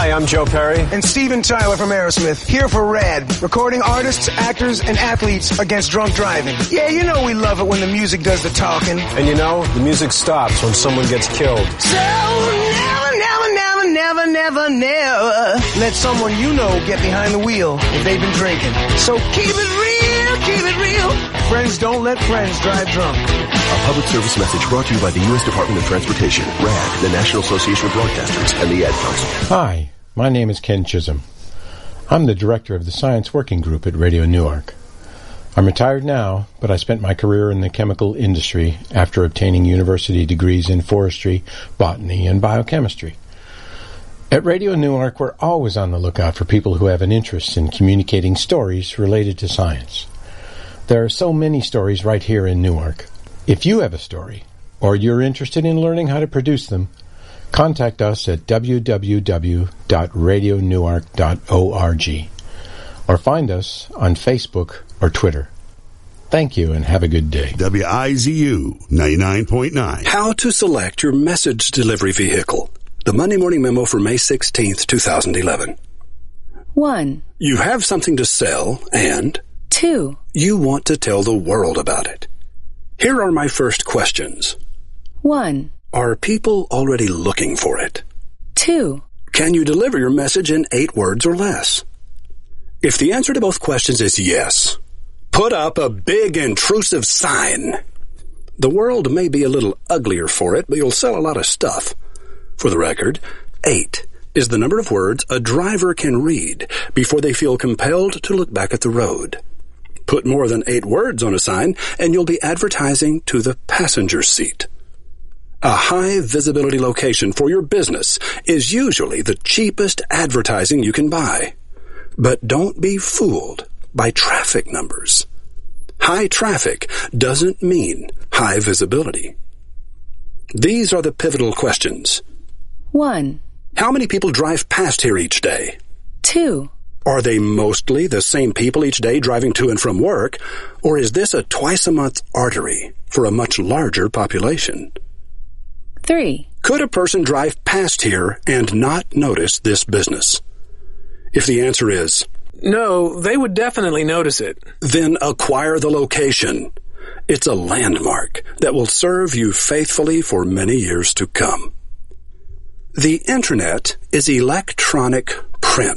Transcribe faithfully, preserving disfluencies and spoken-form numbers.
Hi, I'm Joe Perry. And Steven Tyler from Aerosmith, here for RAD, recording artists, actors, and athletes against drunk driving. Yeah, you know we love it when the music does the talking. And you know, the music stops when someone gets killed. So never, never, never, never, never, never let someone you know get behind the wheel if they've been drinking. So keep it real, keep it real. Friends don't let friends drive drunk. A public service message brought to you by the U S Department of Transportation, RAD, the National Association of Broadcasters, and the Ad Council. Hi, my name is Ken Chisholm. I'm the director of the Science Working Group at Radio Newark. I'm retired now, but I spent my career in the chemical industry after obtaining university degrees in forestry, botany, and biochemistry. At Radio Newark, we're always on the lookout for people who have an interest in communicating stories related to science. There are so many stories right here in Newark. If you have a story, or you're interested in learning how to produce them, contact us at w w w dot radio newark dot org or find us on Facebook or Twitter. Thank you and have a good day. W I Z U ninety-nine point nine. How to select your message delivery vehicle. The Monday Morning Memo for May sixteenth, twenty eleven. One. You have something to sell and... Two. You want to tell the world about it. Here are my first questions. One. Are people already looking for it? Two. Can you deliver your message in eight words or less? If the answer to both questions is yes, put up a big intrusive sign. The world may be a little uglier for it, but you'll sell a lot of stuff. For the record, eight is the number of words a driver can read before they feel compelled to look back at the road. Put more than eight words on a sign, and you'll be advertising to the passenger seat. A high-visibility location for your business is usually the cheapest advertising you can buy. But don't be fooled by traffic numbers. High traffic doesn't mean high visibility. These are the pivotal questions. One. How many people drive past here each day? Two. Are they mostly the same people each day driving to and from work, or is this a twice-a-month artery for a much larger population? Three. Could a person drive past here and not notice this business? If the answer is no, they would definitely notice it. Then acquire the location. It's a landmark that will serve you faithfully for many years to come. The Internet is electronic print.